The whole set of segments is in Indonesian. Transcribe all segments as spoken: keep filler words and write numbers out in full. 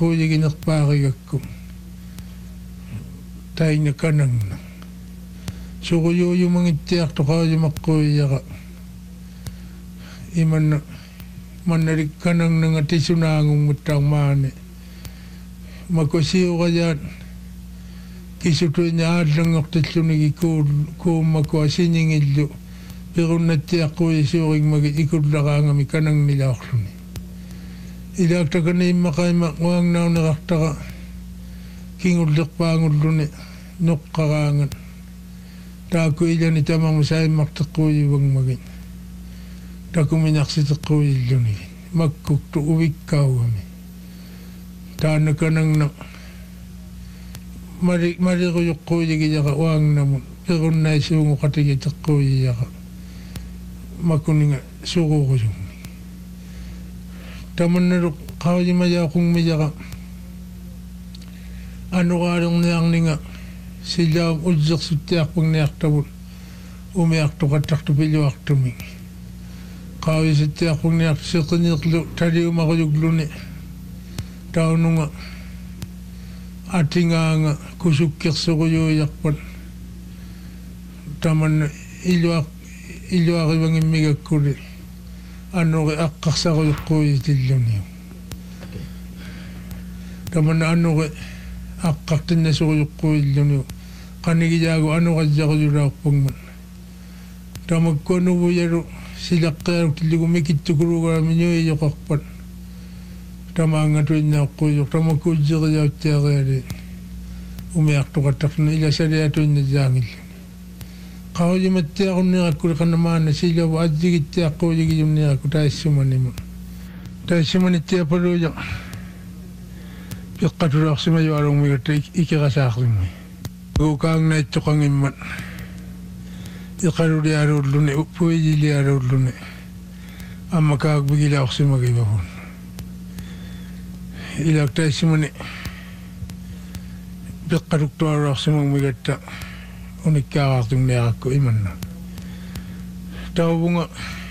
takuujiginerpaarigakku taina kanangna suguyuyumangittiartoqaajumaqquiyaqa imanna mannarik kanangnanga tisunaangummuttaarmaani makosiuqajaat kisutuinya aallangortallunigi kuummaku asiningillu pirunnattiaqquisuuringmagi ikullaqaangami kanangnilaorluni ilaaktakani immaqaima quangnaunerartaqa kingullerpaangulluni noqqaraangan taaku ilani tamamu saimmarteqquuyuvangmagin takuminaqsiteqquuyilluni makkuktu uvikkaugami taana kanangna mari mariquyuqquuyigiyaqa uangnamun pirunnaisuungu qatigiteqquuyiyaqa makuninga suruquyugmi tamannaruq qaujimayaaqungmiyaqa anuqaalernniarninga sillaum ulsersuttиарпагниартавут умиартоқаттартупилуартуми qaavisittиарпагниарт сеқиниерлу талиумаруйуглуни таунунга атингаанга кусуккерсоруйуиарпат таманна илуақ илуаривангиммигаккули аннори аққарсаруйуққуитиллуни таманна аннори аққартиннасоруйуққуиллуни qanigiyaagu anuqassaquyulaarpugman tamakkuanuvuyalu silaqqearuk tilligu mikittukurugaamiñuiyoqarpat tamaangatuinnaaqquiyoq tamakkuusseriyauttiariali umiartoqattarluna ilasaliatuinnasaangillu qaujimattiaqunniqakkuli qannamaana silavu atsigittiaqquuligiyumniqakku taissumanimun taissumanittiapaluuja piqqatulaarsimajualungmigatta ikirasaarlummi Ukang na itokangimmat iqaruliarulluni puijiliarulluni amma kaagbigila oqsimagibahun ilaqtaissimani piqqaruktuaruaqsimagmigatta unikkaaqartumniaqakku imanna tauvunga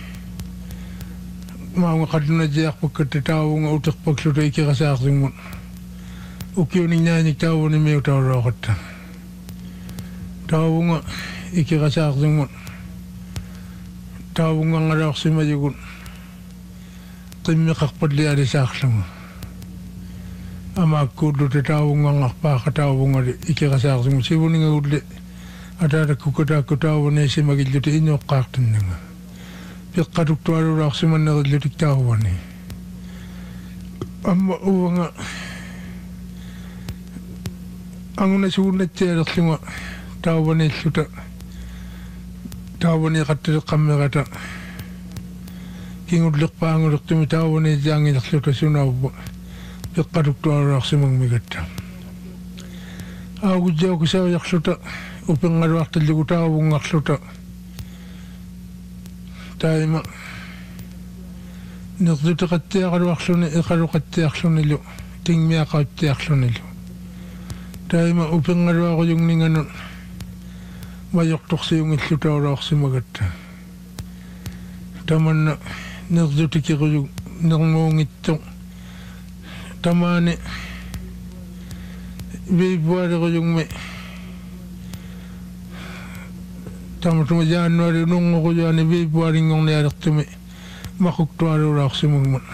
maunga qatunajiaqpakkatta tauvunga uteqpakluta ikirasaartummun ukiuninñaanik tauvuni miutauruoqatta taunga ikirasaartungun taunga ngalaorsimajugun qimmiqarpallialisaarlungu amaakkuullute taunga ngarpaaqa taungali ikirasaartungu sivuningagulle ataatakkukkataakku tauvaniisimagillute inuoqqaartunnanga piqqatuktualulaorsimannerillutik tauvani amma uanga anguna suunnattialerlunga tauvani illuta tauvani qattiliqqammiqata kingullerpaangullertumi tauvani jaangilerluta sunauvva piqqatuktualuarsimagmigatta augujjaukusaujaqluta upingaluartillugu tauvungarluta taima nirlutiqattiaqaluarluni iqaluqattiarlunilu tingmiaqauttiarlunilu taima upingaluaruyungninganun majortorsiungillutaulaorsimagatta tamanna nirlutikiruyug nirmuungittu tamaani viipualeruyugmi tamatuma jaannuari nunguruyaani viipuaringornialertumi maquktualuulaorsimagman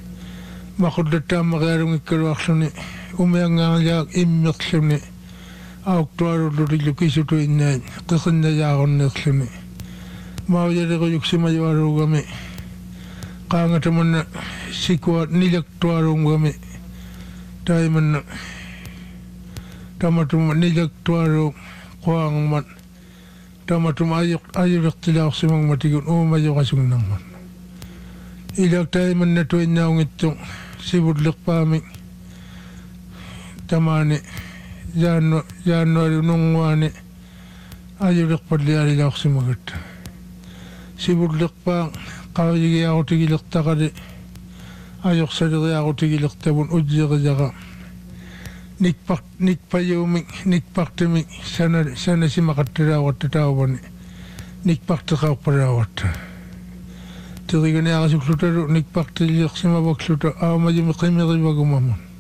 maqullattaammaqialungikkaluarluni umiangaanjaaq immerluni auktuarullurillu kisutuinnain qiqinnajaarunnirluni maujalequyuksimajualuugami qaangatamanna sikua nilaktualuungami taimanna tamatuma nilaktualu quaangman tamatuma ajulertilaorsimagmatigun uumajuqasunnarman ilak taimanna tuinnaungittu sivullerpaami tamaani jaannu jaannuari nunguani ajulerpallialilaorsimagatta sivullerpaa qaajigiaaqutigilertaqali ajorsaleriaaqutigilertavun ujjerijaqa nikpart nikpayuumik nikpartimik sana sanasimaqattilaawatta tauvani nikparteqaarpalaawatta teriganiaqasuklutalu nikpartilliqsimavakluta aamajumi qimerivagumamun